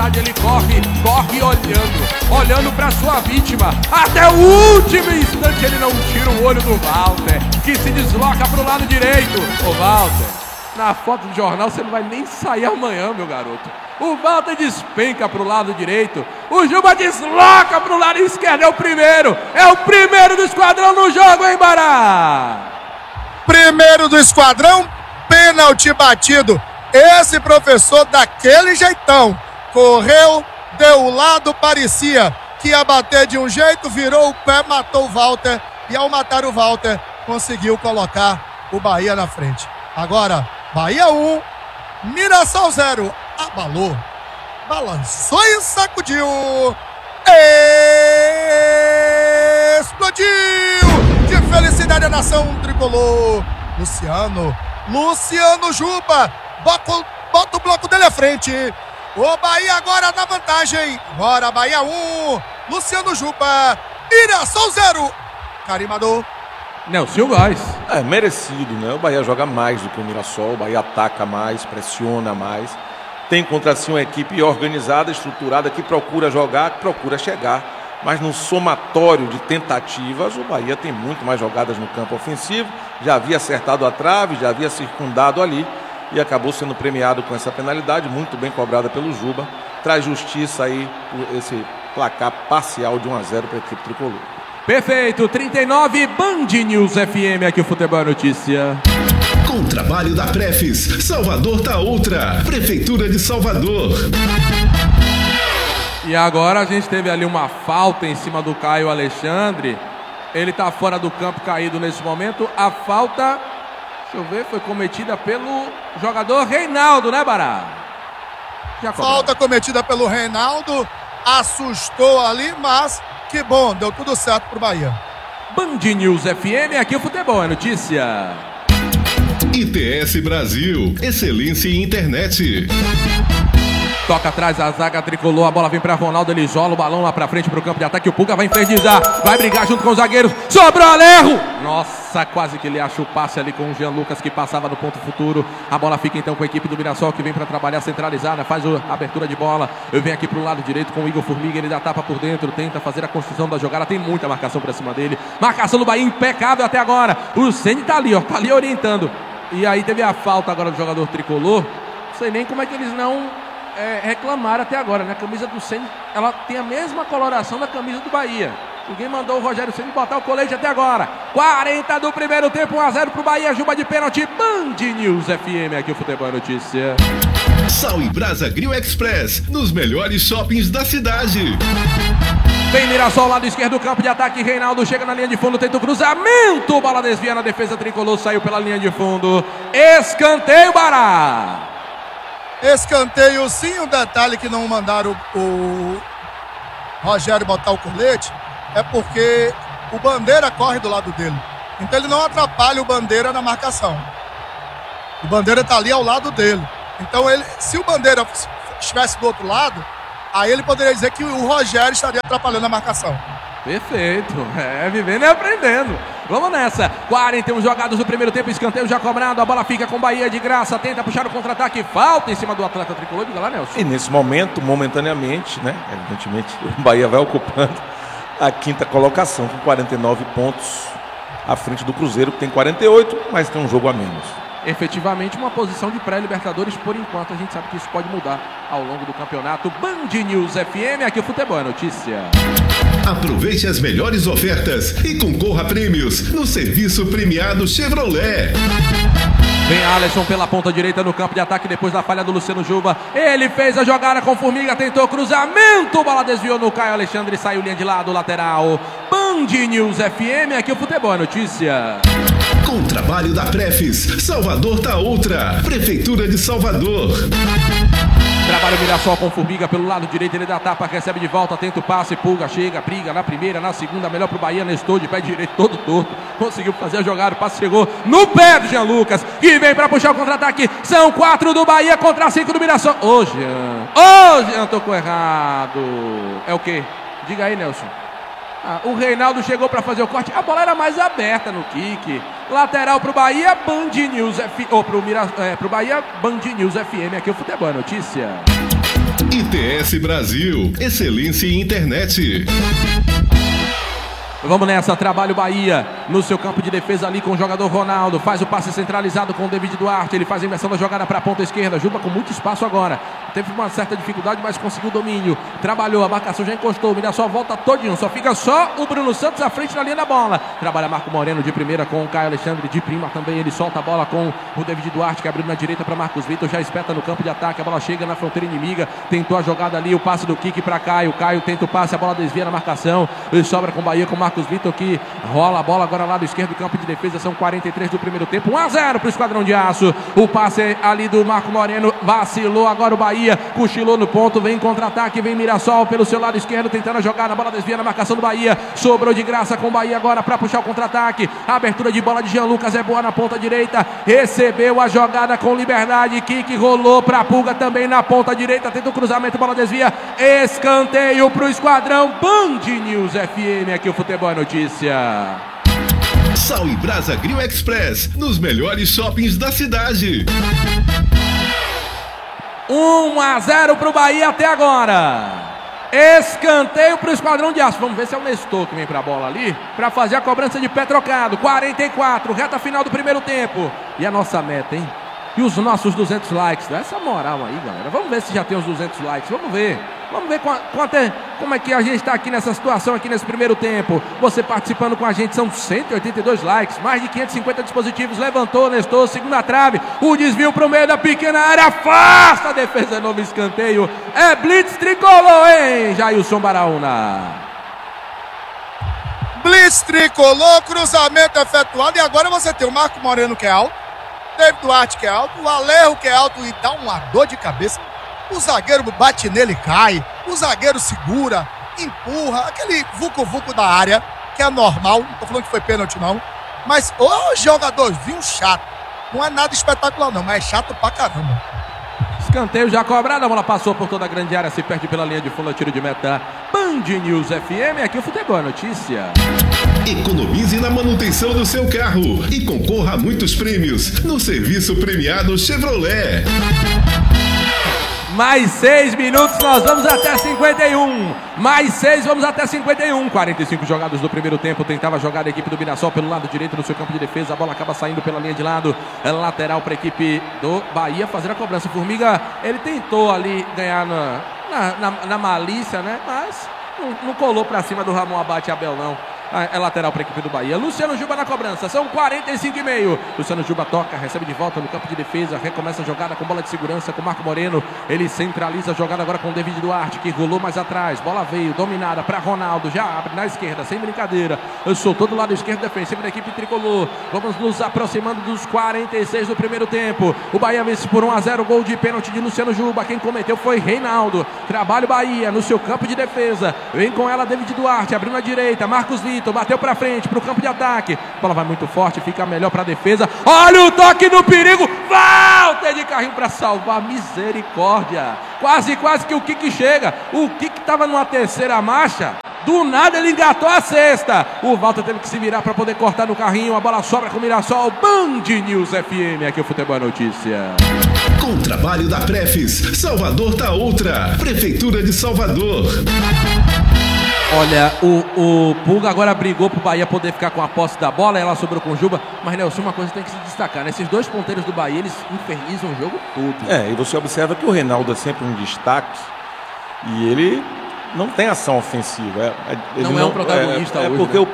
verdade ele corre olhando pra sua vítima. Até o último instante ele não tira o olho do Walter, que se desloca pro lado direito. Ô Walter, na foto do jornal você não vai nem sair amanhã, meu garoto. O Walter despenca pro lado direito, o Juba desloca pro lado esquerdo. É o primeiro do esquadrão no jogo, hein, Bará? Primeiro do esquadrão, pênalti batido. Esse professor daquele jeitão, correu, deu o lado, parecia que ia bater de um jeito, virou o pé, matou o Walter, e ao matar o Walter, conseguiu colocar o Bahia na frente. Agora, Bahia 1, Mirassol 0. Abalou, balançou e sacudiu, explodiu de felicidade a nação tricolor. Luciano Juba, bota o bloco dele à frente. O Bahia agora na vantagem. Agora Bahia 1, Luciano Juba, Mirassol 0. Carimbador. Nelson Góes. É merecido, né? O Bahia joga mais do que o Mirassol, o Bahia ataca mais, pressiona mais. Tem contra si uma equipe organizada, estruturada, que procura jogar, que procura chegar. Mas no somatório de tentativas, o Bahia tem muito mais jogadas no campo ofensivo. Já havia acertado a trave, já havia circundado ali e acabou sendo premiado com essa penalidade, muito bem cobrada pelo Juba. Traz justiça aí esse placar parcial de 1-0 para a equipe tricolor. Perfeito, 39, Band News FM, aqui o Futebol é Notícia. Com o trabalho da Prefis, Salvador tá outra. Prefeitura de Salvador. E agora a gente teve ali uma falta em cima do Caio Alexandre. Ele tá fora do campo, caído nesse momento. A falta, deixa eu ver, foi cometida pelo jogador Reinaldo, né, Bará? Falta cometida pelo Reinaldo. Assustou ali, mas que bom, deu tudo certo pro Bahia. Band News FM, aqui o Futebol é Notícia. ITS Brasil, excelência em internet. Toca atrás a zaga tricolor, a bola vem para Ronaldo, ele joga o balão lá para frente pro campo de ataque, o Puga vai infernizar, vai brigar junto com os zagueiros, sobrou Alejo! Nossa, quase que ele acha o passe ali com o Jean Lucas que passava no ponto futuro. A bola fica então com a equipe do Mirassol que vem para trabalhar centralizada, faz a abertura de bola, vem aqui pro lado direito com o Igor Formiga, ele dá tapa por dentro, tenta fazer a construção da jogada, tem muita marcação para cima dele, marcação do Bahia impecável até agora, o Ceni tá ali orientando. E aí teve a falta agora do jogador tricolor, não sei nem como é que eles não reclamaram até agora, né? A camisa do Ceni, ela tem a mesma coloração da camisa do Bahia. Ninguém mandou o Rogério Ceni botar o colete até agora. 40 do primeiro tempo, 1-0 pro Bahia, Juba de pênalti. Band News FM, aqui o Futebol é Notícia. Sal e Brasa Grill Express, nos melhores shoppings da cidade. Vem Mirassol, lado esquerdo do campo de ataque, Reinaldo chega na linha de fundo, tenta o cruzamento, bola desvia na defesa tricolor, saiu pela linha de fundo, escanteio, Bará. Escanteio sim, um detalhe que não mandaram o Rogério botar o colete, é porque o Bandeira corre do lado dele, então ele não atrapalha o Bandeira na marcação, o Bandeira está ali ao lado dele, então se o Bandeira estivesse do outro lado, aí ele poderia dizer que o Rogério estaria atrapalhando a marcação. Perfeito, vivendo e aprendendo. Vamos nessa, 41 jogados no primeiro tempo, escanteio já cobrado, a bola fica com o Bahia de graça, tenta puxar o contra-ataque, falta em cima do atleta tricolor, diga lá, Nelson. E nesse momento, momentaneamente, né, evidentemente, o Bahia vai ocupando a quinta colocação com 49 pontos à frente do Cruzeiro, que tem 48, mas tem um jogo a menos. Efetivamente uma posição de pré-Libertadores por enquanto, a gente sabe que isso pode mudar ao longo do campeonato. Band News FM, aqui o Futebol é Notícia. Aproveite as melhores ofertas e concorra a prêmios no serviço premiado Chevrolet. Vem Alisson pela ponta direita no campo de ataque depois da falha do Luciano Juba. Ele fez a jogada com Formiga, tentou cruzamento, bola desviou no Caio Alexandre, saiu linha de lado, lateral. Band News FM, aqui o Futebol é Notícia. Com o trabalho da Prefis, Salvador tá outra. Prefeitura de Salvador. Trabalha o Mirassol com Formiga pelo lado direito, ele dá tapa, recebe de volta, tenta o passe, Pulga, chega, briga na primeira, na segunda, melhor pro Bahia, Nestor de pé direito, todo torto, conseguiu fazer a jogada, o passe chegou no pé do Jean Lucas, que vem pra puxar o contra-ataque, são 4 do Bahia contra 5 do Mirassol. Ô Jean, tocou errado. É o quê? Diga aí, Nelson. O Reinaldo chegou para fazer o corte, a bola era mais aberta no kick, Lateral pro Bahia, Band News pro Bahia, Band News FM. Aqui o Futebol é Notícia. ITS Brasil, excelência em internet. Vamos nessa, trabalho Bahia no seu campo de defesa ali com o jogador Ronaldo, faz o passe centralizado com o David Duarte, ele faz a inversão da jogada para a ponta esquerda, Juba com muito espaço agora, teve uma certa dificuldade, mas conseguiu o domínio, trabalhou, a marcação já encostou, o Mirassol volta todinho, só fica só o Bruno Santos à frente na linha da bola, trabalha Marco Moreno de primeira com o Caio Alexandre de prima também, ele solta a bola com o David Duarte, que abriu na direita para Marcos Vitor, já espeta no campo de ataque, a bola chega na fronteira inimiga, tentou a jogada ali, o passe do Kiki para Caio tenta o passe, a bola desvia na marcação, ele sobra com o Bahia, com o Marcos Vitor, que rola a bola agora lá do esquerdo do campo de defesa, são 43 do primeiro tempo, 1-0 para o Esquadrão de Aço, o passe ali do Marco Moreno, vacilou agora o Bahia, cochilou no ponto, vem contra-ataque, vem Mirassol pelo seu lado esquerdo, tentando a jogada, a bola desvia na marcação do Bahia, sobrou de graça com o Bahia agora para puxar o contra-ataque, a abertura de bola de Jean Lucas é boa na ponta direita, recebeu a jogada com liberdade, Kiki rolou para Pulga também na ponta direita, tenta o cruzamento, bola desvia, escanteio para o Esquadrão, Band News FM, aqui o Futebol é Notícia. Sal e Brasa Grill Express, nos melhores shoppings da cidade. 1-0 para o Bahia até agora. Escanteio para o Esquadrão de Aço. Vamos ver se é o Nestor que vem para a bola ali, para fazer a cobrança de pé trocado. 44, reta final do primeiro tempo. E a nossa meta, hein? E os nossos 200 likes. Dá essa moral aí, galera. Vamos ver se já tem os 200 likes. Vamos ver como é que a gente está aqui nessa situação, aqui nesse primeiro tempo. Você participando com a gente, são 182 likes, mais de 550 dispositivos. Levantou, Nestor, segunda trave, o desvio para o meio da pequena área, afasta a defesa, novo escanteio. É blitz tricolor, hein, Jailson Baraúna? Blitz tricolor, cruzamento efetuado, e agora você tem o Marco Moreno que é alto, David Duarte que é alto, o Alejo que é alto e dá uma dor de cabeça. O zagueiro bate nele e cai, o zagueiro segura, empurra, aquele vucu-vucu da área, que é normal, não tô falando que foi pênalti não, mas o jogadorzinho chato, não é nada espetacular não, mas é chato pra caramba. Escanteio já cobrado, a bola passou por toda a grande área, se perde pela linha de fundo, tiro de meta. Band News FM, aqui o Futebol é Notícia. Economize na manutenção do seu carro e concorra a muitos prêmios no serviço premiado Chevrolet. Mais 6 minutos, nós vamos até 51. Mais 6, vamos até 51. 45 jogados do primeiro tempo. Tentava jogar a equipe do Mirassol pelo lado direito no seu campo de defesa. A bola acaba saindo pela linha de lado. É lateral para a equipe do Bahia fazer a cobrança. Formiga, ele tentou ali ganhar na malícia, né? Mas não colou para cima do Ramon Abate Abel, não. É lateral para a equipe do Bahia. Luciano Juba na cobrança, são 45,5. Luciano Juba toca, recebe de volta no campo de defesa, recomeça a jogada com bola de segurança com Marco Moreno. Ele centraliza a jogada agora com o David Duarte, que rolou mais atrás. Bola veio, dominada para Ronaldo, já abre na esquerda, sem brincadeira. Soltou do lado esquerdo defensivo da equipe tricolor. Vamos nos aproximando dos 46 do primeiro tempo. O Bahia vence por 1-0, gol de pênalti de Luciano Juba. Quem cometeu foi Reinaldo. Trabalho Bahia no seu campo de defesa. Vem com ela David Duarte, abriu na direita, Marcos Vitor, bateu pra frente, pro campo de ataque. A bola vai muito forte, fica melhor pra defesa. Olha o toque no perigo. Walter de carrinho pra salvar. Misericórdia. Quase que o Kiki chega. O Kiki tava numa terceira marcha. Do nada ele engatou a sexta. O Walter teve que se virar para poder cortar no carrinho. A bola sobra com o Mirassol. Band News FM, aqui o Futebol é Notícia. Com o trabalho da Prefis, Salvador tá outra. Prefeitura de Salvador. Olha, o Pulga agora brigou pro Bahia poder ficar com a posse da bola, ela sobrou com o Juba, mas Nelson, uma coisa tem que se destacar, né? Esses dois ponteiros do Bahia, eles infernizam o jogo todo. E você observa que o Reinaldo é sempre um destaque e ele não tem ação ofensiva. Ele não é um protagonista hoje, porque né?